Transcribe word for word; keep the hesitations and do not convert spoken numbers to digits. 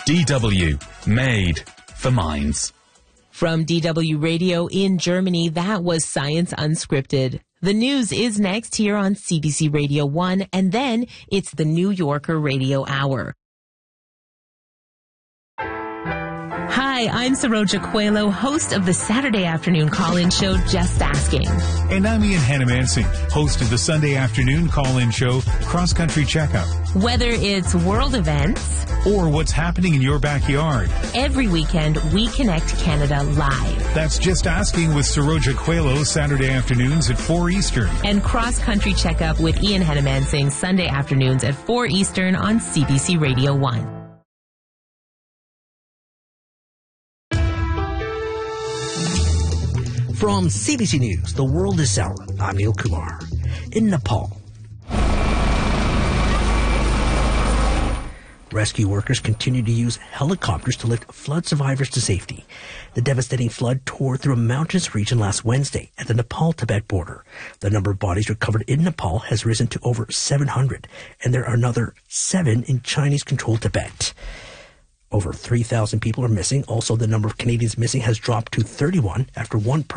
D W, made for minds. From D W Radio in Germany, that was Science Unscripted. The news is next here on C B C Radio one, and then it's the New Yorker Radio Hour. Hi, I'm Saroja Coelho, host of the Saturday afternoon call-in show, Just Asking. And I'm Ian Hannamansing, host of the Sunday afternoon call-in show, Cross Country Checkup. Whether it's world events or what's happening in your backyard, every weekend we connect Canada live. That's Just Asking with Saroja Coelho, Saturday afternoons at four Eastern. And Cross Country Checkup with Ian Hannamansing, Sunday afternoons at four Eastern on C B C Radio one. From C B C News, The World is Sound, I'm Neil Kumar. In Nepal, rescue workers continue to use helicopters to lift flood survivors to safety. The devastating flood tore through a mountainous region last Wednesday at the Nepal-Tibet border. The number of bodies recovered in Nepal has risen to over seven hundred, and there are another seven in Chinese-controlled Tibet. Over three thousand people are missing. Also, the number of Canadians missing has dropped to thirty-one after one person